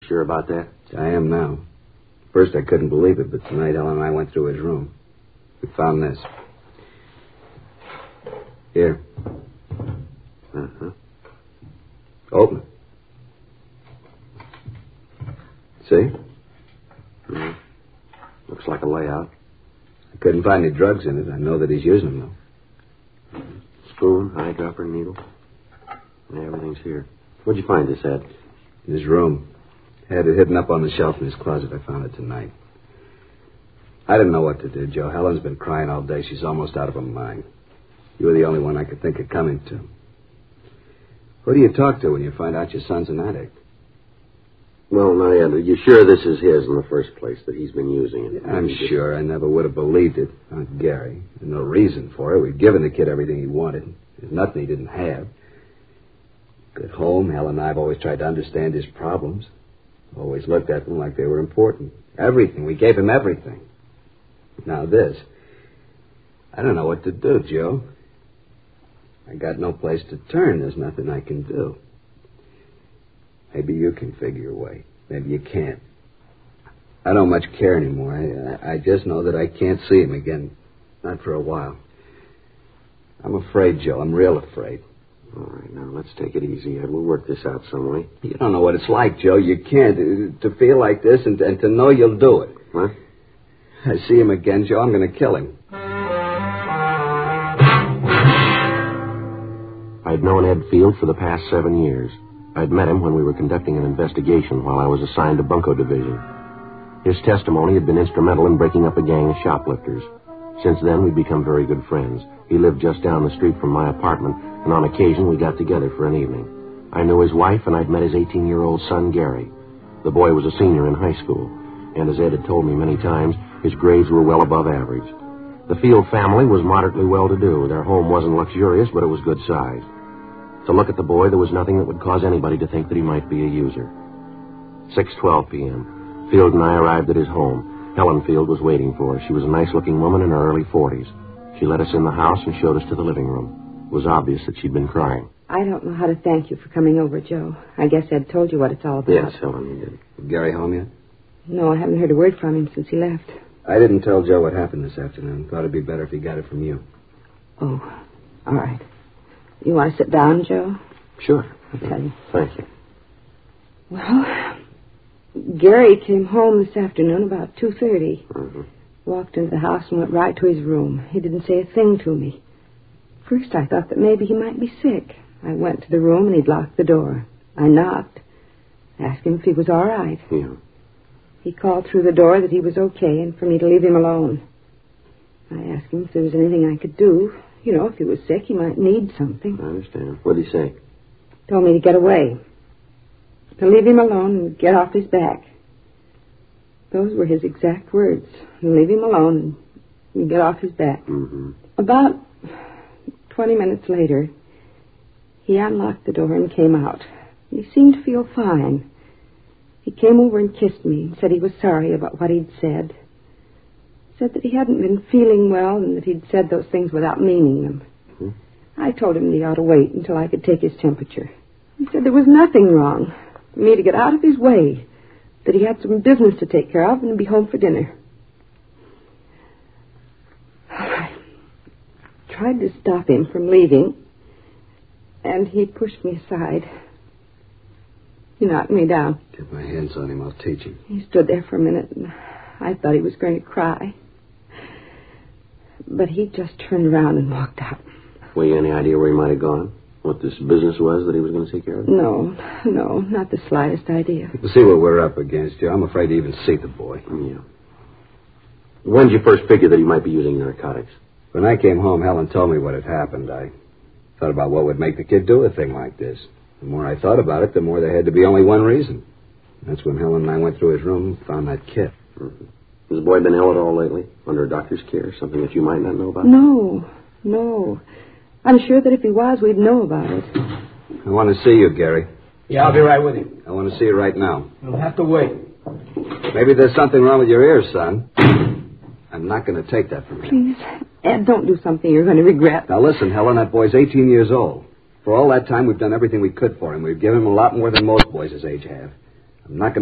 Sure about that? I am now. First I couldn't believe it, but tonight Helen and I went through his room. We found this. Here. Uh-huh. Open it. See? Mm-hmm. Looks like a layout. I couldn't find any drugs in it. I know that he's using them, though. Spoon, eyedropper, needle. Yeah, everything's here. Where'd you find this, Ed? In his room. Had it hidden up on the shelf in his closet. I found it tonight. I didn't know what to do, Joe. Helen's been crying all day. She's almost out of her mind. You were the only one I could think of coming to. Who do you talk to when you find out your son's an addict? Well, now, Ed, are you sure this is his in the first place, that he's been using it? I'm sure. I never would have believed it. Not Gary. There's no reason for it. We've given the kid everything he wanted. There's nothing he didn't have. At home, Helen and I have always tried to understand his problems. Always looked at them like they were important. Everything. We gave him everything. Now this. I don't know what to do, Joe. I got no place to turn. There's nothing I can do. Maybe you can figure a way. Maybe you can't. I don't much care anymore. I just know that I can't see him again. Not for a while. I'm afraid, Joe. I'm real afraid. All right, now, let's take it easy, Ed. We'll work this out some way. You don't know what it's like, Joe. You can't. To feel like this and to know you'll do it. What? I see him again, Joe. I'm going to kill him. I'd known Ed Field for the past 7 years. I'd met him when we were conducting an investigation while I was assigned to Bunko Division. His testimony had been instrumental in breaking up a gang of shoplifters. Since then, we'd become very good friends. He lived just down the street from my apartment, and on occasion we got together for an evening. I knew his wife, and I'd met his 18-year-old son, Gary. The boy was a senior in high school, and as Ed had told me many times, his grades were well above average. The Field family was moderately well-to-do. Their home wasn't luxurious, but it was good-sized. To look at the boy, there was nothing that would cause anybody to think that he might be a user. 6:12 p.m. Field and I arrived at his home. Helen Field was waiting for us. She was a nice-looking woman in her early 40s. She led us in the house and showed us to the living room. It was obvious that she'd been crying. I don't know how to thank you for coming over, Joe. I guess Ed told you what it's all about. Yes, Helen, he did. Is Gary home yet? No, I haven't heard a word from him since he left. I didn't tell Joe what happened this afternoon. Thought it'd be better if he got it from you. Oh, all right. You want to sit down, Joe? Sure. I'll tell you. Thank you. Well, Gary came home this afternoon about 2:30. Mm-hmm. Walked into the house and went right to his room. He didn't say a thing to me. First, I thought that maybe he might be sick. I went to the room and he'd locked the door. I knocked. Asked him if he was all right. Yeah. He called through the door that he was okay and for me to leave him alone. I asked him if there was anything I could do. You know, if he was sick, he might need something. I understand. What did he say? Told me to get away. To leave him alone and get off his back. Those were his exact words. Leave him alone and get off his back. Mm-hmm. About 20 minutes later, he unlocked the door and came out. He seemed to feel fine. He came over and kissed me and said he was sorry about what he'd said. Said that he hadn't been feeling well and that he'd said those things without meaning them. Mm-hmm. I told him that he ought to wait until I could take his temperature. He said there was nothing wrong. For me to get out of his way. That he had some business to take care of and be home for dinner. I tried to stop him from leaving, and he pushed me aside. He knocked me down. Get my hands on him. I'll teach him. He stood there for a minute, and I thought he was going to cry. But he just turned around and walked out. Well, you any idea where he might have gone? What this business was that he was going to take care of? No, not the slightest idea. We'll see what we're up against, Joe. I'm afraid to even see the boy. Yeah. When did you first figure that he might be using narcotics? When I came home, Helen told me what had happened. I thought about what would make the kid do a thing like this. The more I thought about it, the more there had to be only one reason. That's when Helen and I went through his room and found that kit. Mm-hmm. Has the boy been ill at all lately? Under a doctor's care? Something that you might not know about? No. I'm sure that if he was, we'd know about it. I want to see you, Gary. Yeah, I'll be right with you. I want to see you right now. You'll have to wait. Maybe there's something wrong with your ears, son. I'm not going to take that from you. Please, Ed, don't do something you're going to regret. Now listen, Helen, that boy's 18 years old. For all that time, we've done everything we could for him. We've given him a lot more than most boys his age have. I'm not going to